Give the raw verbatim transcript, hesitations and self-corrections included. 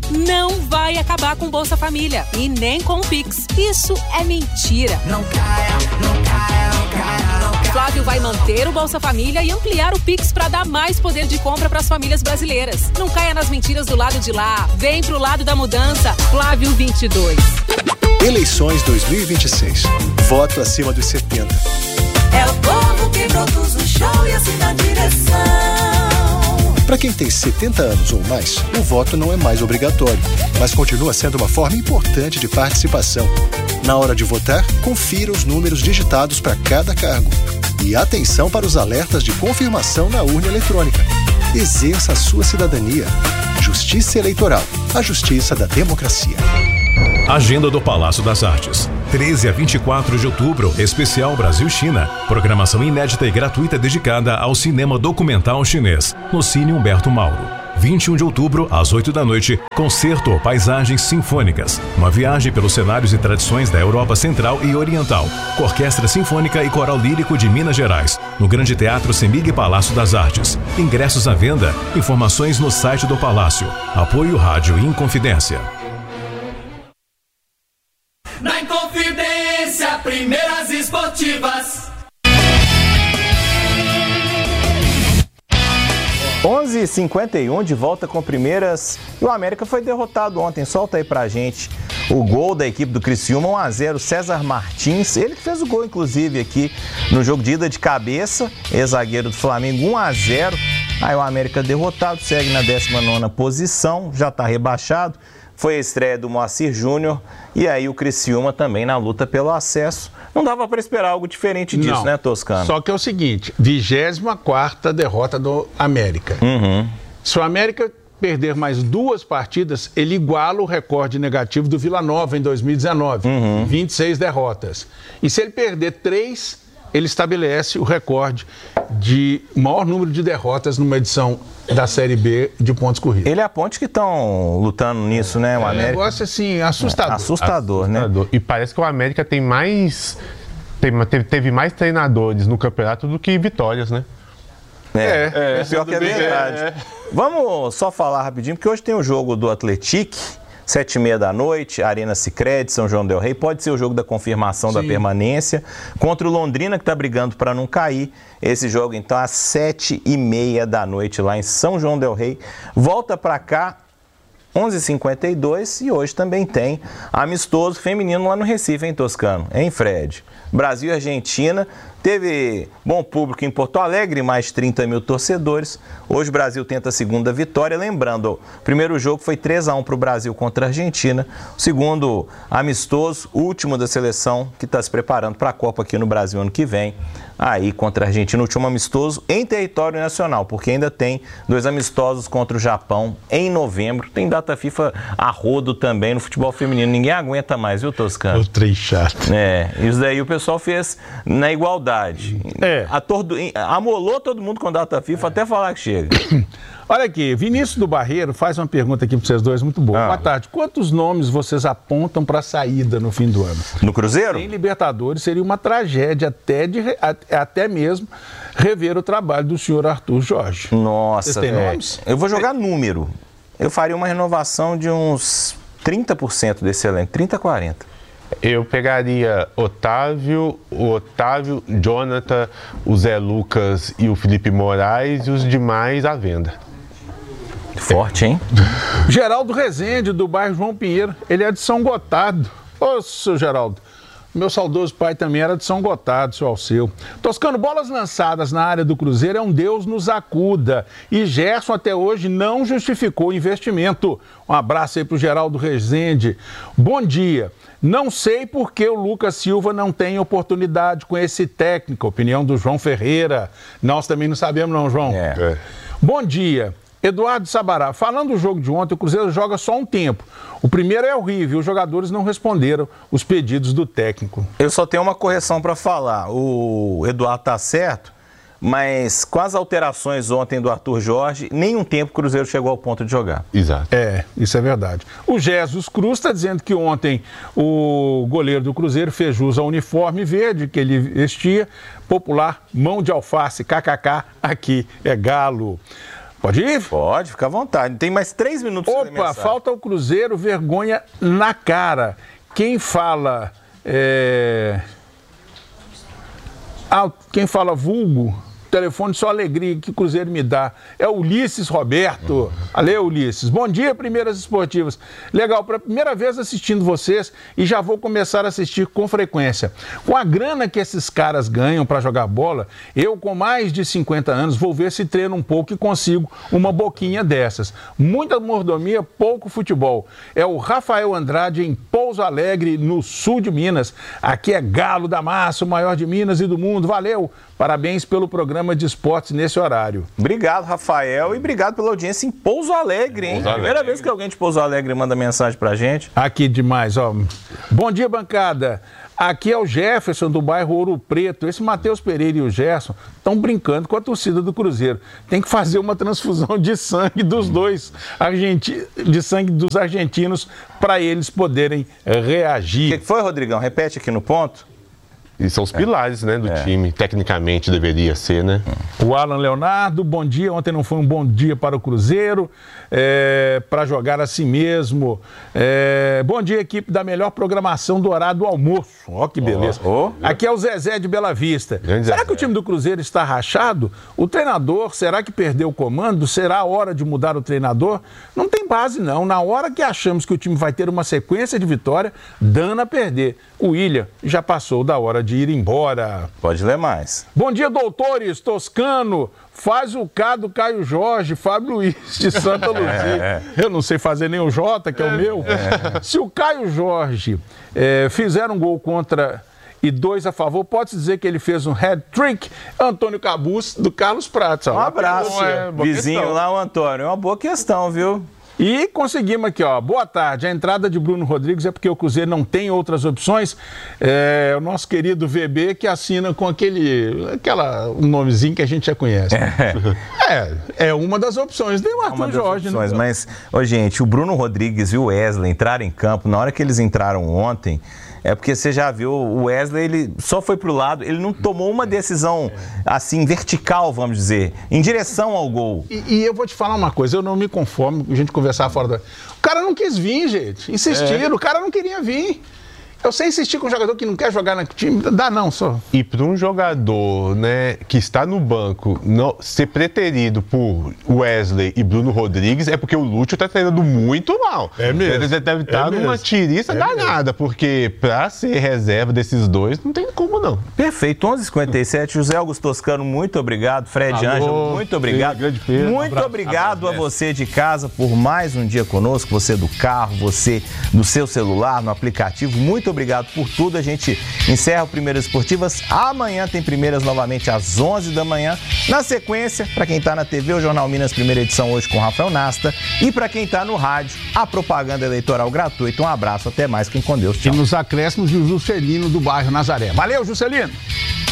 não vai acabar com Bolsa Família e nem com o Pix. Isso é mentira. Não caia, não caia, não caia, não caia. Flávio vai manter o Bolsa Família e ampliar o Pix para dar mais poder de compra para as famílias brasileiras. Não caia nas mentiras do lado de lá. Vem pro lado da mudança. Flávio vinte e dois. Eleições dois mil e vinte e seis. Voto acima dos setenta. É o povo que produz o show e assim dá direção. Para quem tem setenta anos ou mais, o voto não é mais obrigatório, mas continua sendo uma forma importante de participação. Na hora de votar, confira os números digitados para cada cargo. E atenção para os alertas de confirmação na urna eletrônica. Exerça a sua cidadania. Justiça Eleitoral, a justiça da democracia. Agenda do Palácio das Artes. treze a vinte e quatro de outubro, especial Brasil-China. Programação inédita e gratuita dedicada ao cinema documental chinês, no Cine Humberto Mauro. vinte e um de outubro, às oito da noite, concerto Paisagens Sinfônicas. Uma viagem pelos cenários e tradições da Europa Central e Oriental. Com Orquestra Sinfônica e Coral Lírico de Minas Gerais. No Grande Teatro Semig Palácio das Artes. Ingressos à venda. Informações no site do Palácio. Apoio Rádio Inconfidência. Na Inconfidência, primeiras esportivas. onze e cinquenta e um, de volta com primeiras. E o América foi derrotado ontem. Solta aí pra gente o gol da equipe do Criciúma, um a zero. César Martins, ele que fez o gol, inclusive, aqui no jogo de ida de cabeça. Ex-zagueiro do Flamengo, um a zero. Aí o América derrotado, segue na décima nona posição, já tá rebaixado. Foi a estreia do Moacir Júnior e aí o Criciúma também na luta pelo acesso. Não dava para esperar algo diferente disso, Não, né, Toscano? Só que é o seguinte, vigésima quarta derrota do América. Uhum. Se o América perder mais duas partidas, ele iguala o recorde negativo do Vila Nova em dois mil e dezenove, uhum. vinte e seis derrotas. E se ele perder três, ele estabelece o recorde de maior número de derrotas numa edição da Série B de pontos corridos. Ele é a Ponte que estão lutando nisso, né, o é América? É um negócio assim, assustador. É, assustador, assustador, né? E parece que o América tem mais... Teve, teve mais treinadores no campeonato do que vitórias, né? É, é, é pior que é verdade. É, é. Vamos só falar rapidinho, porque hoje tem o jogo do Atlético, sete e meia da noite, Arena Sicredi, São João del Rei. Pode ser o jogo da confirmação Sim. da permanência. Contra o Londrina, que está brigando para não cair. Esse jogo, então, às sete e meia da noite, lá em São João del Rei. Volta para cá, onze e cinquenta e dois, e hoje também tem amistoso feminino lá no Recife, hein, Toscano? Hein, Fred? Brasil e Argentina. Teve bom público em Porto Alegre, mais trinta mil torcedores. Hoje o Brasil tenta a segunda vitória. Lembrando, o primeiro jogo foi três a um para o Brasil contra a Argentina. O segundo, amistoso, último da seleção, que está se preparando para a Copa aqui no Brasil ano que vem. Aí contra a Argentina, último amistoso em território nacional, porque ainda tem dois amistosos contra o Japão em novembro. Tem data FIFA a rodo também no futebol feminino. Ninguém aguenta mais, viu, Toscano? O trem chato. É, isso daí o pessoal fez na igualdade. É. Atordo... Amolou todo mundo com data FIFA, é. até falar que chega. Olha aqui, Vinícius do Barreiro faz uma pergunta aqui para vocês dois muito boa. Ah. Boa tarde. Quantos nomes vocês apontam para a saída no fim do ano? No Cruzeiro? Em Libertadores seria uma tragédia até, de, até mesmo rever o trabalho do senhor Arthur Jorge. Nossa, vocês têm é. nomes? Eu vou jogar número. Eu faria uma renovação de uns trinta por cento desse elenco, trinta a quarenta. Eu pegaria Otávio, o Otávio, Jonathan, o Zé Lucas e o Felipe Moraes e os demais à venda. Forte, hein? Geraldo Rezende, do bairro João Pinheiro. Ele é de São Gotardo. Ô, seu Geraldo. Meu saudoso pai também era de São Gotardo, seu Alceu. Toscano, bolas lançadas na área do Cruzeiro é um Deus nos acuda. E Gerson até hoje não justificou o investimento. Um abraço aí pro Geraldo Rezende. Bom dia. Não sei por que o Lucas Silva não tem oportunidade com esse técnico. Opinião do João Ferreira. Nós também não sabemos não, João. É. É. Bom dia. Eduardo Sabará, falando do jogo de ontem, o Cruzeiro joga só um tempo. O primeiro é horrível, os jogadores não responderam os pedidos do técnico. Eu só tenho uma correção para falar. O Eduardo tá certo, mas com as alterações ontem do Arthur Jorge, nenhum tempo o Cruzeiro chegou ao ponto de jogar. Exato. É, isso é verdade. O Jesus Cruz está dizendo que ontem o goleiro do Cruzeiro fez jus ao uniforme verde que ele vestia, popular, mão de alface, kkk, aqui é galo. Pode ir? Pode, fica à vontade. Tem mais três minutos. Opa, falta o Cruzeiro, vergonha na cara. Quem fala... É... Ah, quem fala vulgo... Telefone só alegria que o Cruzeiro me dá. É o Ulisses Roberto. Valeu, Ulisses. Bom dia, Primeiras Esportivas. Legal, pela primeira vez assistindo vocês e já vou começar a assistir com frequência. Com a grana que esses caras ganham para jogar bola, eu com mais de cinquenta anos vou ver se treino um pouco e consigo uma boquinha dessas. Muita mordomia, pouco futebol. É o Rafael Andrade em Pouso Alegre, no sul de Minas. Aqui é Galo da Massa, o maior de Minas e do mundo. Valeu! Parabéns pelo programa de esportes nesse horário. Obrigado, Rafael, e obrigado pela audiência em Pouso Alegre, hein? Pouso Alegre. Primeira vez que alguém de Pouso Alegre manda mensagem pra gente. Aqui demais, ó. Bom dia, bancada. Aqui é o Jefferson, do bairro Ouro Preto. Esse Matheus Pereira e o Gerson estão brincando com a torcida do Cruzeiro. Tem que fazer uma transfusão de sangue dos dois, argenti... de sangue dos argentinos, para eles poderem reagir. O que foi, Rodrigão? Repete aqui no ponto. E são os pilares, né, do é. time. Tecnicamente deveria ser, né? O Alan Leonardo, bom dia. Ontem não foi um bom dia para o Cruzeiro, é, para jogar assim mesmo. É, bom dia, equipe da melhor programação do horário do almoço. Ó, que beleza. Oh, oh. Aqui é o Zezé de Bela Vista. Grande será Zezé. Que o time do Cruzeiro está rachado? O treinador, será que perdeu o comando? Será a hora de mudar o treinador? Não tem base, não. Na hora que achamos que o time vai ter uma sequência de vitória, dando a perder. O William já passou da hora de de ir embora. Pode ler mais. Bom dia, doutores. Toscano, faz o K do Caio Jorge, Fábio Luiz de Santa Luzia. É, é. Eu não sei fazer nem o J, que é, é o meu. É. Se o Caio Jorge é, fizer um gol contra e dois a favor, pode-se dizer que ele fez um hat-trick. Antônio Cabuz, do Carlos Prates. Um abraço. É, vizinho questão. Lá, o Antônio. É uma boa questão, viu? E conseguimos aqui, ó. Boa tarde. A entrada de Bruno Rodrigues é porque o Cruzeiro não tem outras opções. É o nosso querido V B que assina com aquele aquela, um nomezinho que a gente já conhece. É, é, é uma das opções. Deu o Arthur Jorge, opções, né? Mas, ô, gente, o Bruno Rodrigues e o Wesley entraram em campo, na hora que eles entraram ontem, é porque você já viu, o Wesley, ele só foi pro lado, ele não tomou uma decisão, assim, vertical, vamos dizer, em direção ao gol. E, e eu vou te falar uma coisa, eu não me conformo, a gente conversar fora da... O cara não quis vir, gente, insistiram, é. O cara não queria vir. Eu sei insistir com um jogador que não quer jogar no time, dá não, só. E para um jogador, né, que está no banco, não, ser preterido por Wesley e Bruno Rodrigues, é porque o Lúcio está treinando muito mal. É mesmo. Ele deve estar é numa tiriça é danada, mesmo. Porque para ser reserva desses dois, não tem como não. Perfeito, onze e cinquenta e sete, José Augusto Toscano, muito obrigado. Fred Ângelo, muito obrigado. Sim, grande peso. Muito abraço, obrigado abraço, a você de casa por mais um dia conosco, você do carro, você do seu celular, no aplicativo, muito obrigado por tudo. A gente encerra o Primeiras Esportivas. Amanhã tem Primeiras novamente às onze da manhã. Na sequência, para quem está na T V, o Jornal Minas, primeira edição hoje com Rafael Nasta. E para quem está no rádio, a propaganda eleitoral gratuita. Um abraço, até mais, fiquem com Deus. Tchau. E nos acréscimos, o Juscelino do bairro Nazaré. Valeu, Juscelino!